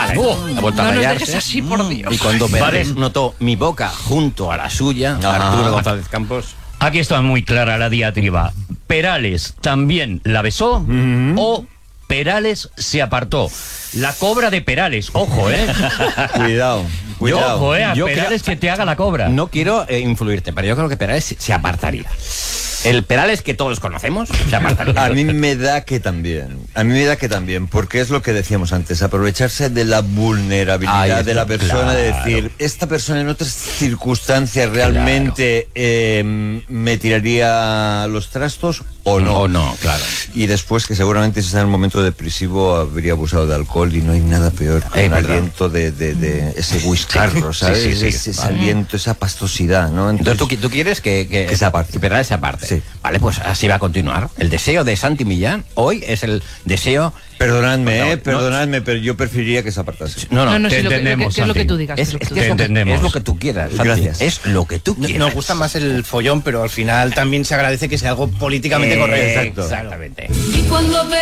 Ha vuelto a No nos rayarse. dejes así, por Dios. Y cuando Perales notó mi boca junto a la suya, Arturo González Campos... Aquí está muy clara la diatriba. ¿Perales también la besó o Perales se apartó? La cobra de Perales, ojo, Cuidado. Ojo, a Yo Perales creo- que te haga la cobra. No quiero influirte, pero yo creo que Perales se apartaría. El Perales que todos conocemos se apartaría. A mí me da que también. Porque es lo que decíamos antes, aprovecharse de la vulnerabilidad de la persona, de decir, esta persona en otras circunstancias realmente me tiraría los trastos o no. O no, claro. Y después que seguramente si está en un momento depresivo habría abusado de alcohol y no hay nada peor que el verdad. aliento de ese whiskarro, ¿sabes? sí. Ese aliento, esa pastosidad, ¿no? Entonces tú quieres que se aparte. que Perales se aparte. Sí. Vale, pues así va a continuar. El deseo de Santi Millán hoy es el deseo... Perdonadme, No, pero yo preferiría que se apartase. te sí, entendemos, que es lo que Santi. tú digas. Es, es lo que es tú que digas. entendemos. es lo que tú quieras, Santi. Gracias. Es lo que tú quieras. Nos gusta más el follón, pero al final también se agradece que sea algo políticamente correcto. Exactamente. Y cuando